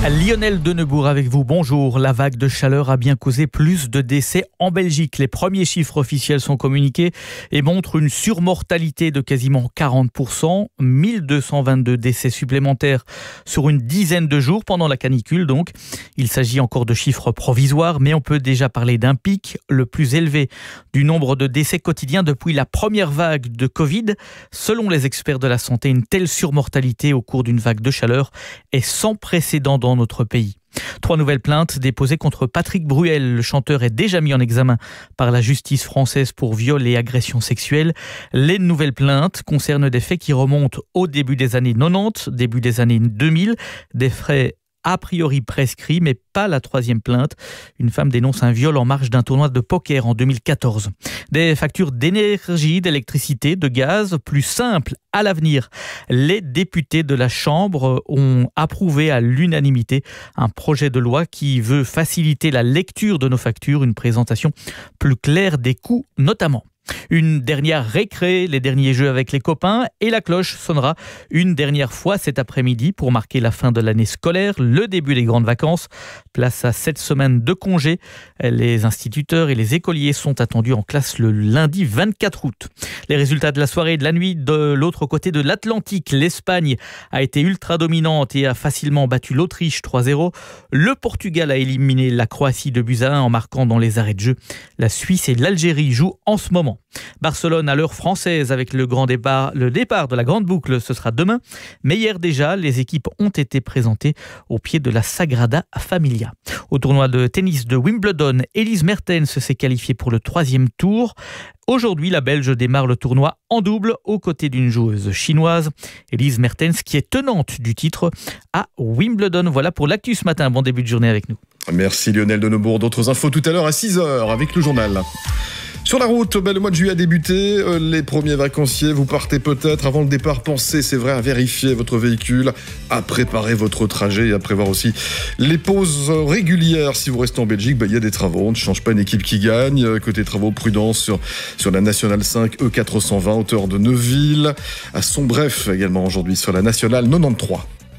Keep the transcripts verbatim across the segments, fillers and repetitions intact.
Lionel Denebourg avec vous, bonjour. La vague de chaleur a bien causé plus de décès en Belgique. Les premiers chiffres officiels sont communiqués et montrent une surmortalité de quasiment quarante pour cent. mille deux cent vingt-deux décès supplémentaires sur une dizaine de jours pendant la canicule donc. Il s'agit encore de chiffres provisoires, mais on peut déjà parler d'un pic, le plus élevé du nombre de décès quotidiens depuis la première vague de Covid. Selon les experts de la santé, une telle surmortalité au cours d'une vague de chaleur est sans précédent dans notre pays. Trois nouvelles plaintes déposées contre Patrick Bruel. Le chanteur est déjà mis en examen par la justice française pour viol et agression sexuelle. Les nouvelles plaintes concernent des faits qui remontent au début des années quatre-vingt-dix, début des années deux mille, des faits a priori prescrit, mais pas la troisième plainte. Une femme dénonce un viol en marge d'un tournoi de poker en deux mille quatorze. Des factures d'énergie, d'électricité, de gaz plus simples à l'avenir. Les députés de la Chambre ont approuvé à l'unanimité un projet de loi qui veut faciliter la lecture de nos factures, une présentation plus claire des coûts notamment. Une dernière récré, les derniers jeux avec les copains, et la cloche sonnera une dernière fois cet après-midi pour marquer la fin de l'année scolaire, le début des grandes vacances. Place à sept semaines de congés. Les instituteurs et les écoliers sont attendus en classe le lundi vingt-quatre août. Les résultats de la soirée et de la nuit de l'autre côté de l'Atlantique. L'Espagne a été ultra dominante et a facilement battu l'Autriche trois zéro. Le Portugal a éliminé la Croatie de buts à un en marquant dans les arrêts de jeu. La Suisse et l'Algérie jouent en ce moment. Barcelone à l'heure française avec le grand départ, le départ de la grande boucle, ce sera demain. Mais hier déjà, les équipes ont été présentées au pied de la Sagrada Familia. Au tournoi de tennis de Wimbledon, Elise Mertens s'est qualifiée pour le troisième tour. Aujourd'hui, la Belge démarre le tournoi en double aux côtés d'une joueuse chinoise, Elise Mertens, qui est tenante du titre à Wimbledon. Voilà pour l'actu ce matin. Bon début de journée avec nous. Merci Lionel Denebourg. D'autres infos tout à l'heure à six heures avec le journal. Sur la route, ben, le mois de juillet a débuté, euh, les premiers vacanciers, vous partez peut-être. Avant le départ, pensez, c'est vrai, à vérifier votre véhicule, à préparer votre trajet et à prévoir aussi les pauses régulières. Si vous restez en Belgique, ben, il y a des travaux, on ne change pas une équipe qui gagne. Côté travaux, prudence sur, sur la Nationale cinq E quatre cent vingt, hauteur de Neuville. À Sombref également aujourd'hui sur la Nationale quatre-vingt-treize.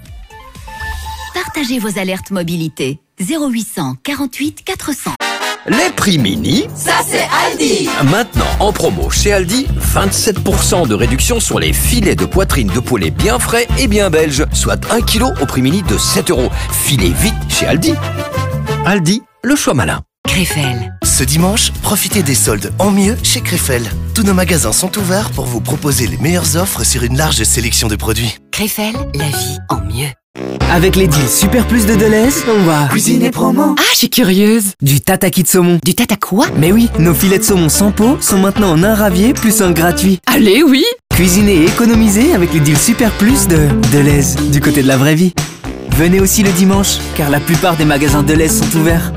Partagez vos alertes mobilité. zéro huit cent quarante-huit quatre cents. Les prix mini, ça c'est Aldi. Maintenant en promo chez Aldi, vingt-sept pour cent de réduction sur les filets de poitrine de poulet bien frais et bien belges, soit un kilo au prix mini de sept euros. Filez vite chez Aldi. Aldi, le choix malin. Krefel. Ce dimanche, profitez des soldes en mieux chez Krefel. Tous nos magasins sont ouverts pour vous proposer les meilleures offres sur une large sélection de produits. Krefel, la vie en mieux. Avec les deals Super Plus de Deleuze, on va cuisiner promo. Ah, je suis curieuse. Du tataki de saumon. Du tata quoi? Mais oui, nos filets de saumon sans peau sont maintenant en un ravier plus un gratuit. Allez, oui. Cuisiner et économiser avec les deals Super Plus de Deleuze, du côté de la vraie vie. Venez aussi le dimanche, car la plupart des magasins Deleuze sont ouverts.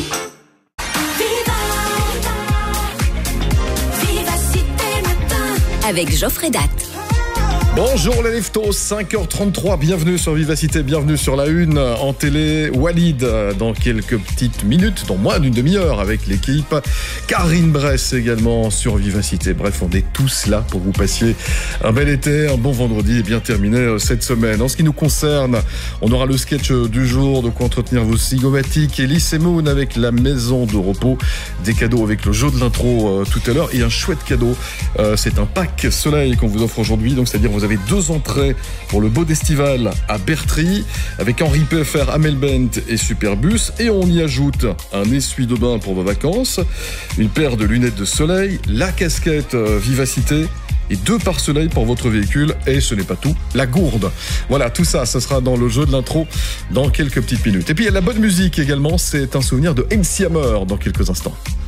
Avec Geoffrey Datt. Bonjour les leftos, cinq heures trente-trois, bienvenue sur Vivacité, bienvenue sur la une en télé. Walid dans quelques petites minutes, dans moins d'une demi-heure avec l'équipe. Karine Bress également sur Vivacité. Bref, on est tous là pour vous passiez un bel été, un bon vendredi et bien terminé cette semaine. En ce qui nous concerne, on aura le sketch du jour, de quoi entretenir vos zygomatiques. Elise et Moon avec la maison de repos. Des cadeaux avec le jeu de l'intro euh, tout à l'heure et un chouette cadeau. Euh, c'est un pack soleil qu'on vous offre aujourd'hui, donc c'est-à-dire vous avez deux entrées pour le Beau d'Estival à Bertry avec Henri P F R, Amelbent et Superbus, et on y ajoute un essuie de bain pour vos vacances, une paire de lunettes de soleil, la casquette euh, Vivacité et deux pare-soleil pour votre véhicule, et ce n'est pas tout, la gourde. Voilà, tout ça, ça sera dans le jeu de l'intro dans quelques petites minutes. Et puis il y a la bonne musique également, c'est un souvenir de M C Hammer dans quelques instants.